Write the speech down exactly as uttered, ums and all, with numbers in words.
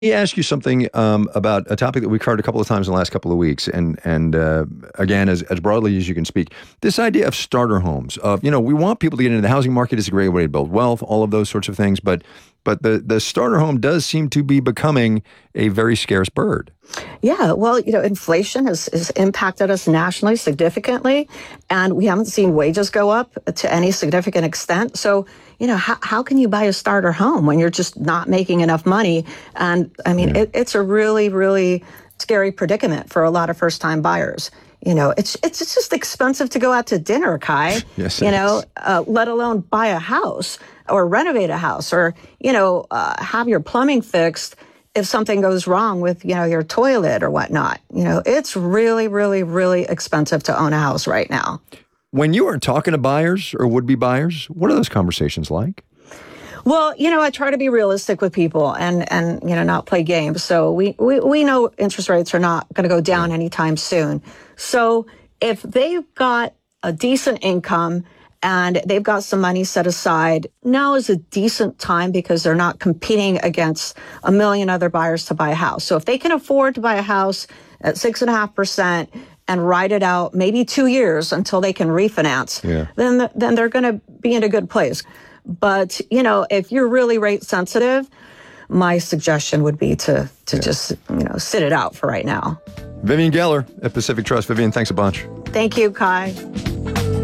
me ask you something um, about a topic that we covered a couple of times in the last couple of weeks, and and uh, again, as, as broadly as you can speak, this idea of starter homes. Of you know, we want people to get into the housing market. It's a great way to build wealth, all of those sorts of things. But but the the starter home does seem to be becoming a very scarce bird. Yeah, well, you know, inflation has, has impacted us nationally significantly, and we haven't seen wages go up to any significant extent. So, you know, how, how can you buy a starter home when you're just not making enough money? And I mean, Yeah. it, it's a really, really scary predicament for a lot of first-time buyers. You know, it's it's it's just expensive to go out to dinner, Kai. Yes, it you know, is. uh, let alone buy a house or renovate a house or, you know, uh, have your plumbing fixed if something goes wrong with, you know, your toilet or whatnot. You know, it's really, really, really expensive to own a house right now. When you are talking to buyers or would-be buyers, what are those conversations like? Well, you know, I try to be realistic with people and, and you know, not play games. So we, we, we know interest rates are not going to go down anytime soon. So if they've got a decent income and they've got some money set aside, now is a decent time because they're not competing against a million other buyers to buy a house. So if they can afford to buy a house at six and a half percent and ride it out maybe two years until they can refinance, Yeah. then then they're going to be in a good place. But, you know, if you're really rate sensitive, my suggestion would be to to Yeah. just, you know, sit it out for right now. Vivian Geller at Pacific Trust. Vivian, thanks a bunch. Thank you, Kai.